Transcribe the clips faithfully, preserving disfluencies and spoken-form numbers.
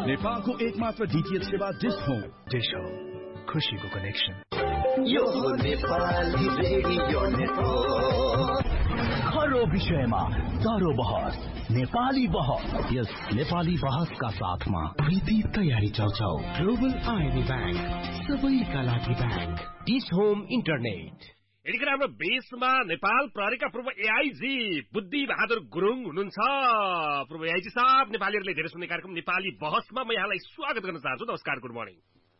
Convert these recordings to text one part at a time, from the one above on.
नेपालको एकमात्र डीटीएच सेवा डिश होम। डिश होम, खुशीको कनेक्सन। यो नेपाली रेडियो नेटवर्क। हर विषयमा चारो बहस, नेपाली बहस। यस नेपाली बहसका साथमा प्रीति तयारी चौचौ, ग्लोबल आइबी ब्याङ्क, सबैका लागि ब्याङ्क। Dish home internet. यतिखेर हाम्रो बेसमा नेपाल प्रहरीका पूर्व एआईजी बुद्धि बहादुर गुरुङ हुनुहुन्छ। पूर्व एआईजी साहब, नेपालीहरूले धेरै सुन्ने कार्यक्रम नेपाली बहसमा म यहाँलाई स्वागत गर्न चाहन्छु। नमस्कार, गुड मर्निङ।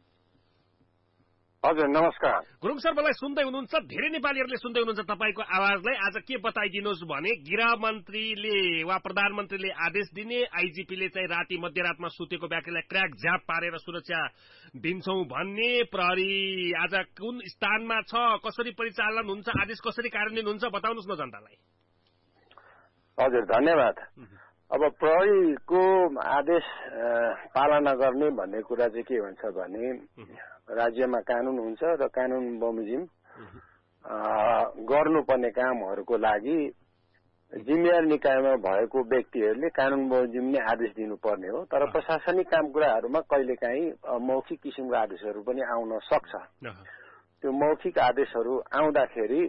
हजुर नमस्कार। गुरुङ सर, मलाई सुन्दै हुनुहुन्छ? धेरै नेपालीहरूले सुन्दै हुनुहुन्छ तपाईँको आवाजलाई। आज के बताइदिनुहोस् भने गृह मन्त्रीले वा प्रधानमन्त्रीले आदेश दिने, आईजीपीले चाहिँ राति मध्यरातमा सुतेको व्यक्तिलाई क्र्याक झ्याप पारेर सुरक्षा दिन्छौं भन्ने, प्रहरी आज कुन स्थानमा छ, कसरी परिचालन हुन्छ, आदेश कसरी कार्यान्वयन हुन्छ, बताउनुहोस् न जनतालाई। हजुर धन्यवाद। अब प्रहरीको आदेश पालना गर्ने भन्ने कुरा चाहिँ के हुन्छ भने राज्यमा कानून हुन्छ र कानून बमोजिम गर्नुपर्ने कामहरूको लागि जिम्मेवार निकायमा भएको व्यक्तिहरूले कानून बमोजिम नै आदेश दिनुपर्ने हो। तर प्रशासनिक काम कुराहरूमा कहिलेकाहीँ मौखिक किसिमको आदेशहरू पनि आउन सक्छ। त्यो मौखिक आदेशहरू आउँदाखेरि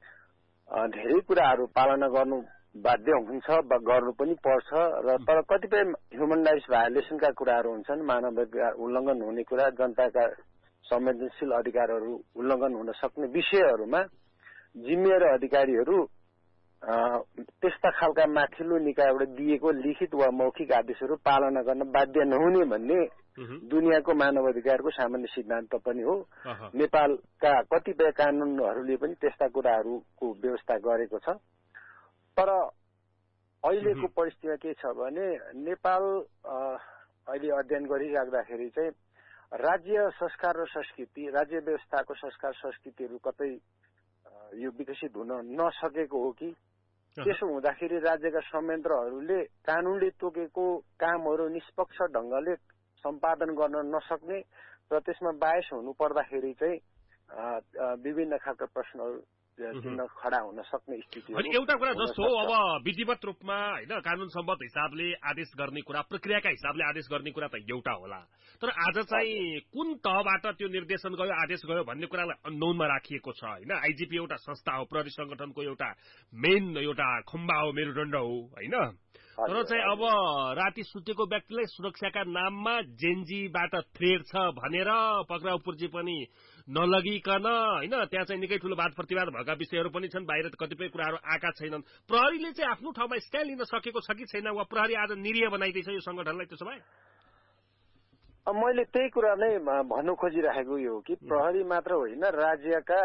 धेरै कुराहरू पालना गर्नु बाध्य हुन्छ वा गर्नु पनि पर्छ र तर कतिपय ह्युमन राइट्स भायोलेसनका कुराहरू हुन्छन्, मानवाधिकार उल्लङ्घन हुने कुरा, जनताका संवेदनशील अधिकारहरू उल्लङ्घन हुन सक्ने विषयहरूमा जिम्मेवार अधिकारीहरू त्यस्ता खालका माथिल्लो निकायबाट दिएको लिखित वा मौखिक आदेशहरू पालना गर्न बाध्य नहुने भन्ने दुनियाँको मानवाधिकारको सामान्य सिद्धान्त पनि हो। नेपालका कतिपय कानूनहरूले पनि त्यस्ता कुराहरूको व्यवस्था गरेको छ। तर अहिलेको परिस्थितिमा के छ भने नेपाल अहिले अध्ययन गरिराख्दाखेरि चाहिँ राज्य संस्कार र संस्कृति, राज्य व्यवस्थाको संस्कार संस्कृतिहरू कतै यो विकसित हुन नसकेको हो कि त्यसो हुँदाखेरि राज्यका संयन्त्रहरूले कानूनले तोकेको कामहरू निष्पक्ष ढंगले सम्पादन गर्न नसक्ने र त्यसमा बायस हुनु पर्दाखेरि चाहिँ विभिन्न खालका प्रश्नहरू खडा हुन सक्ने स्थिति। अनि एउटा कुरा जस्तो अब विधिवत रूपमा हैन कानून सम्बद्ध हिसाबले आदेश गर्ने कुरा, प्रक्रियाका हिसाबले आदेश गर्ने कुरा त एउटा होला, तर आज चाहिँ कुन तहबाट त्यो निर्देशन गयो, आदेश गयो भन्ने कुरालाई अननोनमा राखिएको छ हैन। आईजीपी एउटा संस्था हो, प्रहरी संगठनको एउटा मेन एउटा खम्बा हो, मेरुदण्ड हो हैन। तर चाहिँ अब राति सुतेको व्यक्तिलाई सुरक्षाका नाममा जेनजीबाट थ्रेट छ भनेर पक्राउ पुर्जी पनि नलगिकन हैन, त्यहाँ चाहिँ निकै ठूलो वाद प्रतिवाद भएका विषयहरू पनि छन्, बाहिर कतिपय कुराहरू आएका छैनन्। प्रहरीले चाहिँ आफ्नो ठाउँमा स्ट्यान्ड लिन सकेको छ कि छैन, वा प्रहरी आज निरीह बनाइदिन्छ यो संगठनलाई? त्यसो भए मैले त्यही कुरा नै भन्नु खोजिरहेको यो हो कि प्रहरी मात्र होइन, राज्यका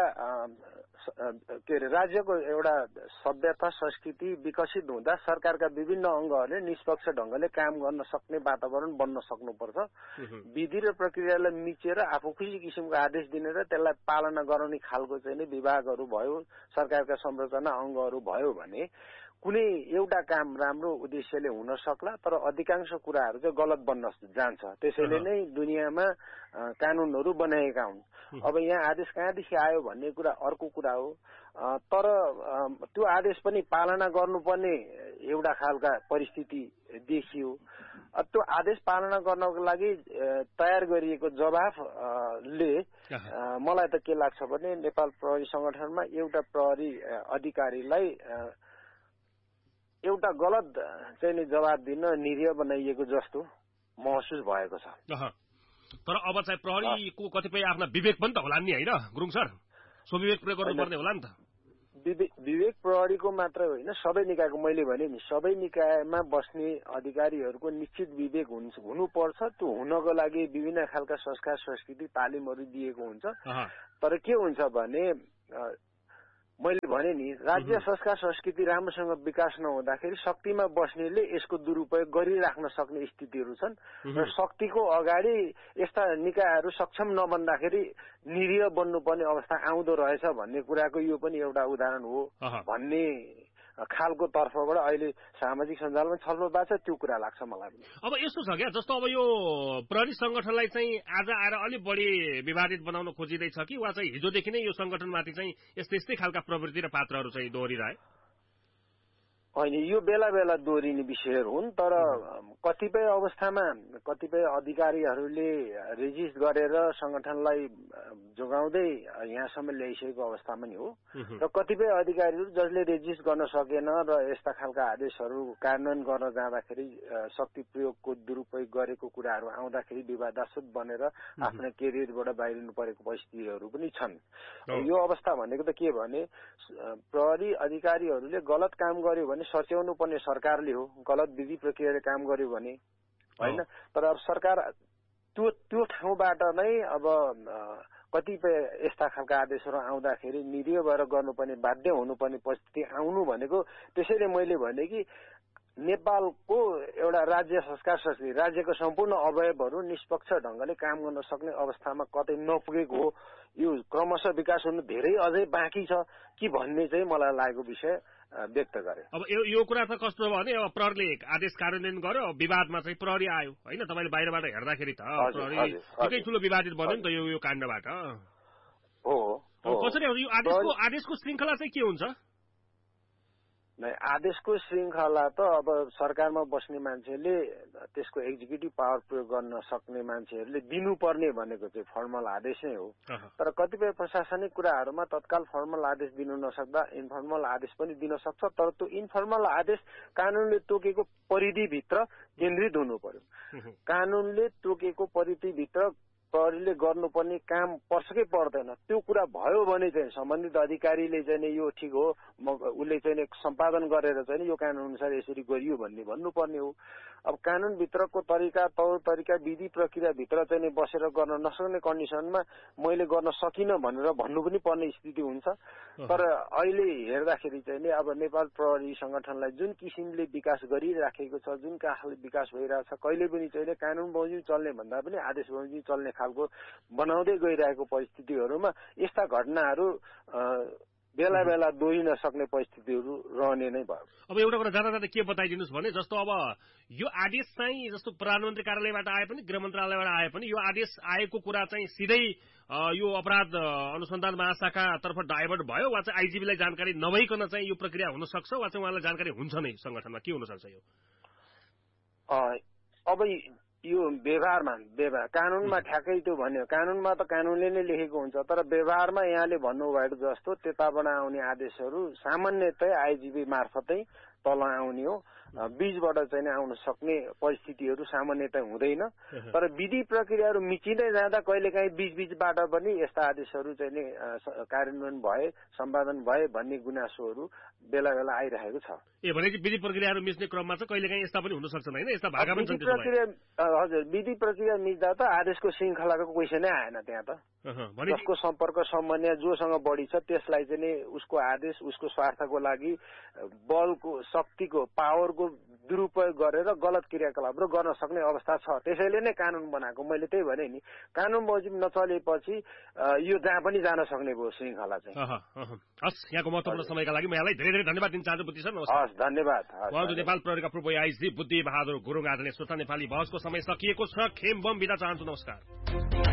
के अरे राज्यको एउटा सभ्यता संस्कृति विकसित हुँदा सरकारका विभिन्न अङ्गहरूले निष्पक्ष ढंगले काम गर्न सक्ने वातावरण बन्न सक्नुपर्छ। विधि र प्रक्रियालाई मिचेर आफू खुसी किसिमको आदेश दिने र त्यसलाई पालना गराउने खालको चाहिँ नि विभागहरू भयो, सरकारका संरचना अङ्गहरू भयो भने कुनै एउटा काम राम्रो उद्देश्यले हुन सक्ला, तर अधिकांश कुराहरू चाहिँ गलत बन्न जान्छ। त्यसैले नै दुनियाँमा कानूनहरू बनाएका हुन्। अब यहाँ आदेश कहाँदेखि आयो भन्ने कुरा अर्को कुरा हो, तर त्यो आदेश पनि पालना गर्नुपर्ने एउटा खालका परिस्थिति देखियो। त्यो आदेश पालना गर्नको लागि तयार गरिएको जवाफले मलाई त के लाग्छ भने नेपाल प्रहरी संगठनमा एउटा प्रहरी अधिकारीलाई एउटा गलत चाहिँ नि जवाब दिन निरीह बनाइएको जस्तो महसुस भएको छ। तर अब चाहिँ प्रहरीको कतिपय आफ्ना विवेक पनि त होला नि हैन गुरुङ सर, सो विवेक प्रयोग गर्नुपर्ने होला नि त। विवेक प्रहरीको मात्र होइन, सबै निकायको, मैले भने नि सबै निकायमा बस्ने अधिकारीहरूको निश्चित विवेक हुनुपर्छ। त्यो हुनको लागि विभिन्न खालका संस्कार संस्कृति तालिमहरू दिएको हुन्छ। तर के हुन्छ भने मैले भने नि राज्य संस्कार संस्कृति राम्रोसँग विकास नहुँदाखेरि शक्तिमा बस्नेले यसको दुरुपयोग गरिराख्न सक्ने स्थितिहरू छन् र शक्तिको अगाडि यस्ता निकायहरू सक्षम नबन्दाखेरि निरीह बन्नुपर्ने अवस्था आउँदो रहेछ भन्ने कुराको यो पनि एउटा उदाहरण हो भन्ने खालको तर्फबाट अहिले सामाजिक सञ्जालमा छलफल भएको छ। त्यो कुरा लाग्छ मलाई पनि। अब यस्तो छ क्या, जस्तो अब यो प्रहरी संगठनलाई चाहिँ आज आएर अलिक बढी विवादित बनाउन खोजिँदैछ कि वा चाहिँ हिजोदेखि नै यो संगठनमाथि चाहिँ यस्तै यस्तै खालका प्रवृत्ति र पात्रहरू चाहिँ दोहोरिरहे? होइन, यो बेला बेला दोहोरिने विषयहरू हुन्, तर कतिपय अवस्थामा कतिपय अधिकारीहरूले रेजिस्ट गरेर संगठनलाई जोगाउँदै यहाँसम्म ल्याइसकेको अवस्था पनि हो र कतिपय अधिकारीहरू जसले रेजिस्ट गर्न सकेन र यस्ता खालका आदेशहरू कार्यान्वयन गर्न जाँदाखेरि शक्ति प्रयोगको दुरुपयोग गरेको कुराहरू आउँदाखेरि विवादास्पद बनेर आफ्नो केरियरबाट बाहिरिनु परेको परिस्थितिहरू पनि छन्। यो अवस्था भनेको त के भने प्रहरी अधिकारीहरूले गलत काम गर्यो भने सच्याउनु पर्ने सरकारले हो, गलत विधि प्रक्रियाले काम गर्यो भने होइन। तर अब सरकार त्यो त्यो ठाउँबाट नै अब कतिपय यस्ता खालका आदेशहरू आउँदाखेरि निरीह भएर गर्नुपर्ने बाध्य हुनुपर्ने परिस्थिति आउनु भनेको, त्यसैले मैले भने कि नेपालको एउटा राज्य संस्कार संस्कृति राज्यको सम्पूर्ण अवयवहरू निष्पक्ष ढंगले काम गर्न सक्ने अवस्थामा कतै नपुगेको हो। यो क्रमशः विकास हुनु धेरै अझै बाँकी छ कि भन्ने चाहिँ मलाई लागेको विषय व्यक्त गरे। अब यो यो कुरा त कस्तो भयो भने अब प्रहरीले आदेश कार्यान्वयन गर्यो, विवादमा चाहिँ प्रहरी आयो होइन। तपाईँले बाहिरबाट हेर्दाखेरि त प्रहरी निकै ठुलो विवादित बन्यो नि त यो यो काण्डबाट हो। कसरी यो आदेशको आदेशको श्रृङ्खला चाहिँ के हुन्छ? आदेशको श्रृङ्खला त अब सरकारमा बस्ने मान्छेले त्यसको एक्जिक्युटिभ पावर प्रयोग गर्न सक्ने मान्छेहरूले दिनुपर्ने भनेको चाहिँ फर्मल आदेश नै हो। तर कतिपय प्रशासनिक कुराहरूमा तत्काल फर्मल आदेश दिनु नसक्दा इन्फर्मल आदेश पनि दिन सक्छ। तर त्यो इन्फर्मल आदेश कानूनले तोकेको परिधिभित्र केन्द्रित हुनु पर्यो। कानूनले तोकेको परिधिभित्र प्रहरीले गर्नुपर्ने काम पर्छ कि पर्दैन, त्यो कुरा भयो भने चाहिँ सम्बन्धित अधिकारीले चाहिँ यो ठिक हो, उसले चाहिँ सम्पादन गरेर चाहिँ यो कानून अनुसार यसरी गरियो भन्ने भन्नुपर्ने हो। अब कानूनभित्रको तरिका तौर तरिका विधि प्रक्रियाभित्र चाहिँ बसेर गर्न नसक्ने कन्डिसनमा मैले गर्न सकिनँ भनेर भन्नु पनि पर्ने स्थिति हुन्छ। तर अहिले हेर्दाखेरि चाहिँ अब नेपाल प्रहरी संगठनलाई जुन किसिमले विकास गरिराखेको छ, जुन खालको विकास भइरहेछ, कहिले पनि चाहिँ कानून बमोजिम चल्ने भन्दा पनि आदेश बमोजिम चल्ने खालको बनाउँदै गइरहेको परिस्थितिहरूमा यस्ता घटनाहरू बेला बेला दोहोरिन सक्ने परिस्थितिहरू रहने नै भयो। अब एउटा कुरा जाँदा जाँदा के बताइदिनुहोस् भने, जस्तो अब यो आदेश चाहिँ जस्तो प्रधानमन्त्री कार्यालयबाट आए पनि गृह मन्त्रालयबाट आए पनि यो आदेश आएको कुरा चाहिँ सिधै यो अपराध अनुसन्धान महाशाखातर्फ डाइभर्ट भयो वा चाहिँ आइजिबीलाई जानकारी नभइकन चाहिँ यो प्रक्रिया हुन सक्छ वा चाहिँ उहाँलाई जानकारी हुन्छ नै संगठनमा, के हुन सक्छ यो? अब यो व्यवहारमा व्यवहार कानूनमा ठ्याक्कै त्यो भन्यो, कानूनमा त कानूनले नै लेखेको हुन्छ, तर व्यवहारमा यहाँले भन्नुभएको जस्तो त्यताबाट आउने आदेशहरू सामान्यतया आइजिबी मार्फतै तल आउने हो, बीचबाट चाहिँ आउन सक्ने परिस्थितिहरू सामान्यतया हुँदैन। तर विधि प्रक्रियाहरू मिचिँदै जाँदा कहिलेकाहीँ बीच बीचबाट पनि यस्ता आदेशहरू चाहिँ कार्यान्वयन भए सम्पादन भए भन्ने गुनासोहरू बेला बेला आइरहेको छ। ए भनेपछि विधि प्रक्रियाहरू मिच्ने क्रममा चाहिँ कहिलेकाहीँ यस्ता पनि हुन सक्छन् होइन, यस्ता भागा पनि छन्? प्रक्रिया हजुर, विधि प्रक्रिया मिच्दा त आदेशको श्रृङ्खलाको क्वेसनै आएन त्यहाँ त। जसको सम्पर्क सम्बन्ध जोसँग बढी छ त्यसलाई चाहिँ उसको आदेश उसको स्वार्थको लागि बलको शक्तिको पावरको दुरुपयोग गरेर गलत क्रियाकलाप र गर्न सक्ने अवस्था छ। त्यसैले नै कानून बनाएको। मैले त्यही भने नि, कानून बमोजिम नचलेपछि यो जहाँ पनि जान सक्ने भयो श्रृङ्खला चाहिँ। हस्, यहाँको महत्त्वपूर्ण समयका लागि म यहाँलाई धेरै धेरै धन्यवाद दिन चाहन्छु बुद्धि सर। हस्, धन्यवाद। नेपाल प्रहरीका पूर्व आइजी बुद्धि बहादुर गुरुङ। आदरणीय श्रोता, नेपाली बहसको समय सकिएको छ। खेम बम बिदा चाहन्छु। नमस्कार।